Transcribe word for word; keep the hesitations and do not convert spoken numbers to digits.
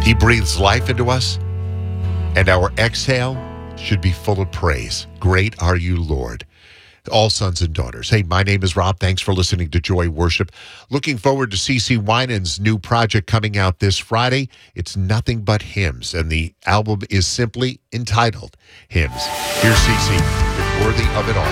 He breathes life into us, and our exhale should be full of praise. Great are you, Lord. All sons and daughters. Hey, my name is Rob. Thanks for listening to Joy Worship. Looking forward to CeCe Winans' new project coming out this Friday. It's Nothing But Hymns, and the album is simply entitled Hymns. Here's CeCe with Worthy of It All.